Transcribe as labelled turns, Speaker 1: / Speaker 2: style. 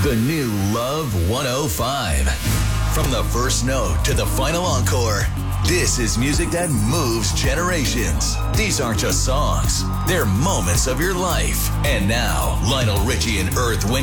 Speaker 1: The new Love 105. From the first note to the final encore, this is music that moves generations. These aren't just songs, they're moments of your life. And now, Lionel Richie and Earth Wind